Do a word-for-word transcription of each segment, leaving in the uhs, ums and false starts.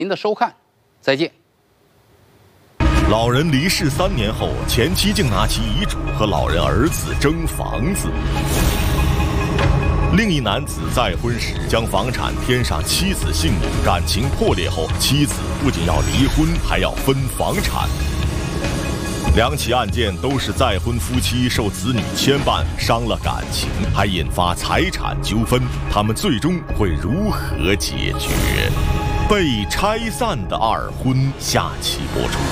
您的收看，再见。 老人离世三年后，前妻竟拿起遗嘱和老人儿子争房子。另一男子再婚时将房产添上妻子姓名，感情破裂后，妻子不仅要离婚，还要分房产。两起案件都是再婚夫妻受子女牵绊，伤了感情，还引发财产纠纷，他们最终会如何解决？被拆散的二婚，下期播出。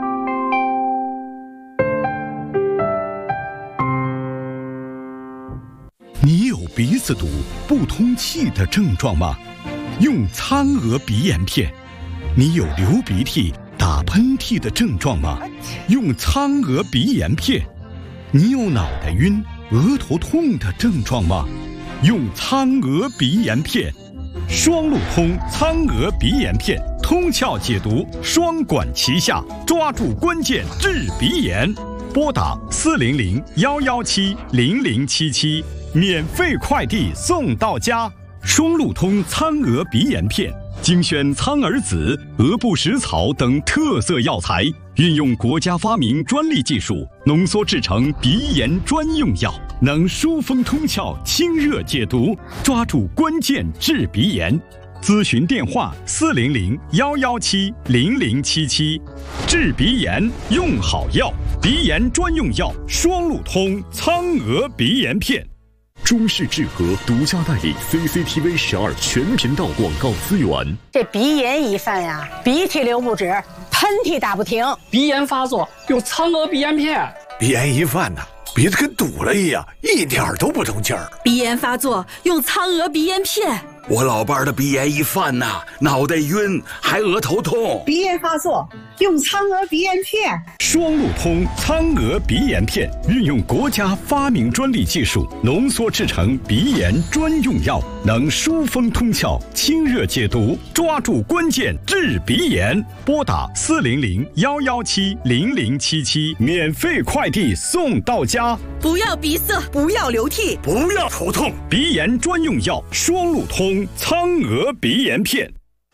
你有鼻子堵、不通气的症状吗？用苍娥鼻炎片。你有流鼻涕、打喷嚏的症状吗？用苍娥鼻炎片。你有脑袋晕、额头痛的症状吗？用苍娥鼻炎片。双路通苍娥鼻炎片，通窍解毒，双管齐下，抓住关键治鼻炎。拨打四零零幺幺七零零七七，免费快递送到家。双路通苍娥鼻炎片，精选苍耳子、鹅不食草等特色药材，运用国家发明专利技术，浓缩制成鼻炎专用药，能疏风通窍、清热解毒，抓住关键治鼻炎。咨询电话：四零零幺幺七零零七七。治鼻炎用好药，鼻炎专用药双路通苍娥鼻炎片。中视智和独家代理 C C T V 十二全频道广告资源。 这鼻炎一犯呀，鼻涕流不止，喷嚏打不停。 鼻炎发作用苍娥鼻炎片。 鼻炎一犯呐，鼻子跟堵了一样，一点都不通气儿。 鼻炎发作用苍娥鼻炎片。 我老伴儿的鼻炎一犯呐，脑袋晕，还额头痛。 鼻炎发作用苍娥鼻炎片。 双路通苍娥鼻炎片，运用国家发明专利技术，浓缩制成鼻炎专用药，能疏风通窍、清热解毒，抓住关键治鼻炎。拨打四零零幺幺七零零七七，免费快递送到家。 不要鼻塞，不要流涕， 不要头痛， 鼻炎专用药双路通苍娥鼻炎片。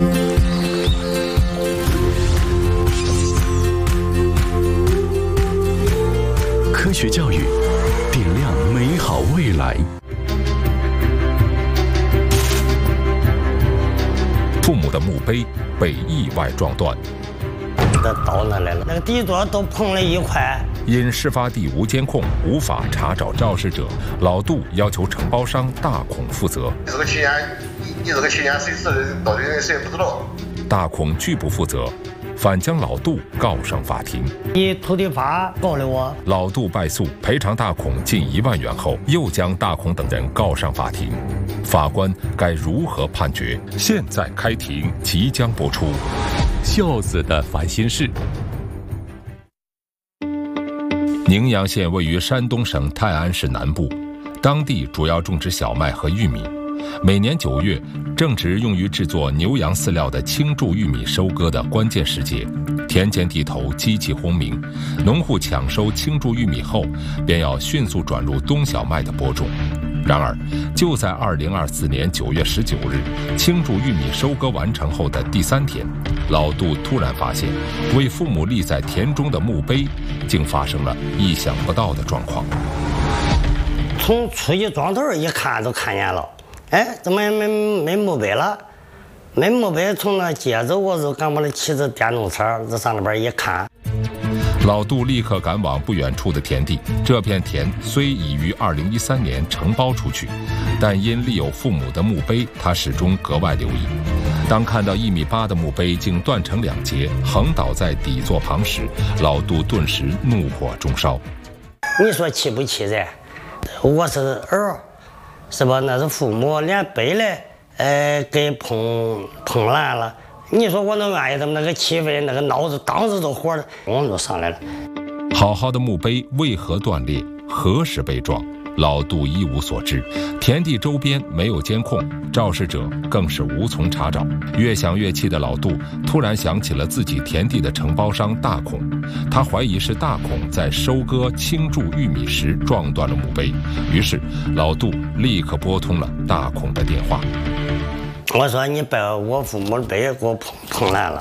科学教育，点亮美好未来。 父母的墓碑被意外撞断， 这到那来了，那个底座都碰了一块。 因事发地无监控，无法查找肇事者，老杜要求承包商大孔负责。 这个期间，你你这个期间谁是到底谁也不知道。 大孔拒不负责，反将老杜告上法庭。 以土地法告了我， 老杜败诉，赔偿大孔近一万元后，又将大孔等人告上法庭。法官该如何判决？现在开庭，即将播出。 孝子的烦心事。 宁阳县位于山东省泰安市南部，当地主要种植小麦和玉米。每年九月，正值用于制作牛羊饲料的青贮玉米收割的关键时节，田间地头机器轰鸣，农户抢收青贮玉米后，便要迅速转入冬小麦的播种。然而，就在二零二四年九月十九日，青贮玉米收割完成后的第三天，老杜突然发现，为父母立在田中的墓碑，竟发生了意想不到的状况。 从出去庄头一看都看见了，哎，怎么没没墓碑了？没墓碑，从那街走，我就赶把那骑着电动车在上那边一看。 老杜立刻赶往不远处的田地，这片田虽已于二零一三年承包出去，但因立有父母的墓碑，他始终格外留意。当看到一米八的墓碑竟断成两截，横倒在底座旁时，老杜顿时怒火中烧。 你说气不气人？我是儿，是吧？那是父母连碑嘞，呃，给碰碰烂了。你说我能愿意他们那个气氛，那个脑子当时都火了，我就上来了。 好好的墓碑为何断裂？何时被撞？老杜一无所知。田地周边没有监控，肇事者更是无从查找。越想越气的老杜突然想起了自己田地的承包商大孔，他怀疑是大孔在收割青贮玉米时撞断了墓碑，于是老杜立刻拨通了大孔的电话。 我说你把我父母的背给我碰碰烂了。